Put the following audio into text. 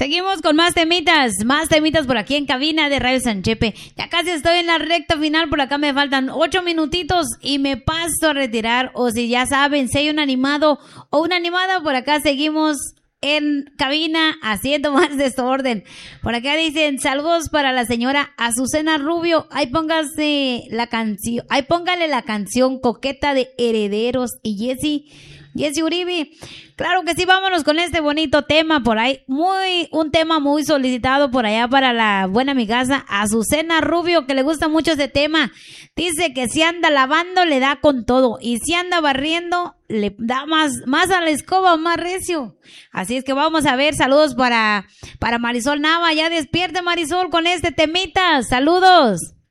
Seguimos con más temitas por aquí en cabina de Radio San Chepe. Ya casi estoy en la recta final, por acá me faltan 8 minutitos y me paso a retirar. O si ya saben, si hay un animado o una animada, por acá seguimos en cabina haciendo más desorden. Por acá dicen, saludos para la señora Azucena Rubio. Ahí póngale la canción Coqueta de Herederos y Jessy Uribe. Claro que sí, vámonos con este bonito tema por ahí. Un tema muy solicitado por allá para la buena amigaza Azucena Rubio, que le gusta mucho ese tema. Dice que si anda lavando le da con todo, y si anda barriendo le da más a la escoba, más recio. Así es que vamos a ver, saludos para Marisol Nava. Ya despierte, Marisol, con este temita. Saludos.